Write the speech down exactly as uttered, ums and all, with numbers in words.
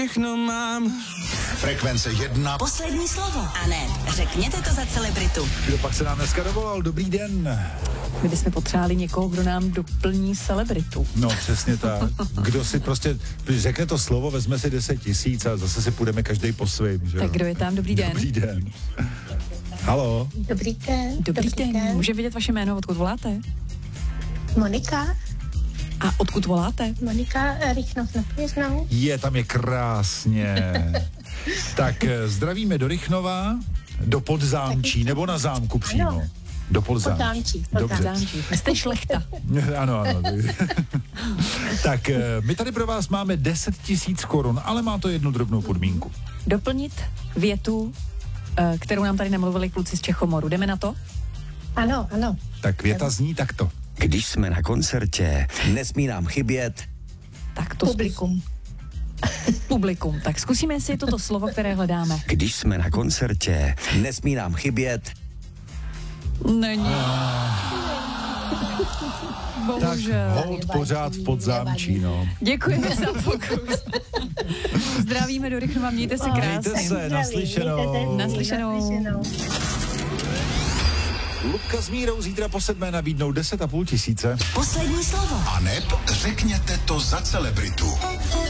Všechno mám. Frekvence jedna. Poslední slovo. A ne, řekněte to za celebritu. Kdo pak se nám dneska dovolal? Dobrý den. My bychom potřebovali někoho, kdo nám doplní celebritu. No, přesně tak. Kdo si prostě řekne to slovo, vezme si deset tisíc a zase si půjdeme každý po svým. Že? Tak kdo je tam? Dobrý den. Dobrý den. Haló. Dobrý den. Dobrý, Dobrý den. den. Může vědět vaše jméno, odkud voláte? Monika. A odkud voláte? Monika Rychnov nad Pojezdnou. Je, tam je krásně. Tak zdravíme do Rychnova, do Podzámčí, nebo na zámku přímo. Ano. Do Podzámčí. Podzámčí. Vy jste šlechta. Ano, ano. Tak my tady pro vás máme deset tisíc korun, ale má to jednu drobnou podmínku. Doplnit větu, kterou nám tady namluvili kluci z Čechomoru. Jdeme na to? Ano, ano. Tak věta zní takto. Když jsme na koncertě, nesmí nám chybět tak to publikum. Zkus... Publikum. Tak zkusíme, jestli je to to slovo, které hledáme. Když jsme na koncertě, nesmí nám chybět. Není. Bohužel. Tak hold pořád v Podzámčí, no. Děkujeme za pokus. Zdravíme do Rychnova, mějte se krásně. Mějte se, naslyšenou. Naslyšenou. Lubka s Mírou zítra po sedmé nabídnou deset a půl tisíce. Poslední slovo. A neb řekněte to za celebritu.